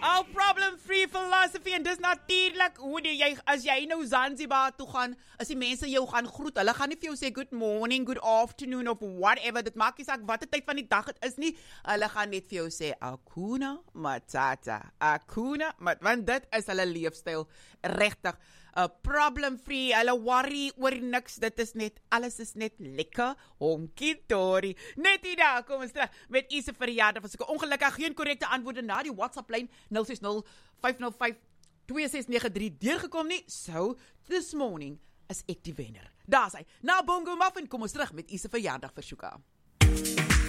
Our problem-free philosophy, en dis natuurlijk hoe as jy nou Zanzibar toe gaan, as die mense jou gaan groet, hulle gaan nie vir jou sê good morning, good afternoon, of whatever, dit maak nie saak wat die tyd van die dag het is nie, hulle gaan net vir jou sê, Hakuna Matata, want dit is hulle leefstyl, regtig, problem-free, hulle worry oor niks, dit is net, alles is net lekker, honky-dory, net hier daar, kom ons terug, met Isa verjaardag, was ek ongelukkig, geen korrekte antwoorde na die WhatsApp-lyn, 060-505-2693 deurgekom nie, so, this morning is ek die wenner. Daar is hy, na Bongo Muffin, kom ons terug met Isa verjaardag versoeke.